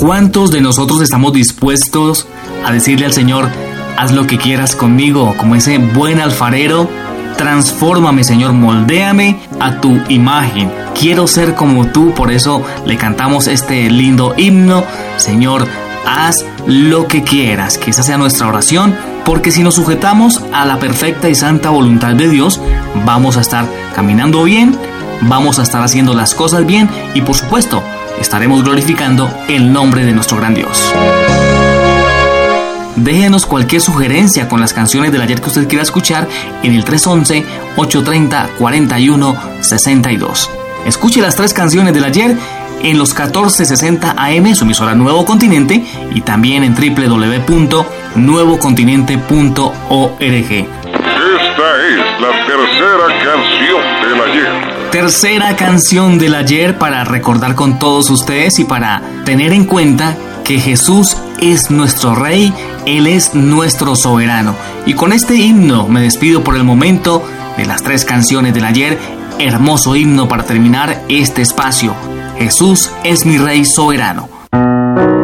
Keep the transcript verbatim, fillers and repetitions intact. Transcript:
¿Cuántos de nosotros estamos dispuestos a decirle al Señor, haz lo que quieras conmigo, como ese buen alfarero? Transfórmame, Señor, moldéame a tu imagen. Quiero ser como tú, por eso le cantamos este lindo himno. Señor, haz lo que quieras, que esa sea nuestra oración, porque si nos sujetamos a la perfecta y santa voluntad de Dios, vamos a estar caminando bien, vamos a estar haciendo las cosas bien y, por supuesto, estaremos glorificando el nombre de nuestro gran Dios. Déjenos cualquier sugerencia con las canciones del ayer que usted quiera escuchar en el tres once, ocho treinta, cuarenta y uno, sesenta y dos. Escuche las tres canciones del ayer en los catorce sesenta A M, su emisora Nuevo Continente, y también en doble u doble u doble u punto nuevo continente punto org. Esta es la tercera canción del ayer. Tercera canción del ayer para recordar con todos ustedes y para tener en cuenta que Jesús es nuestro Rey, Él es nuestro soberano. Y con este himno me despido por el momento de las tres canciones del ayer. Hermoso himno para terminar este espacio. Jesús es mi Rey soberano.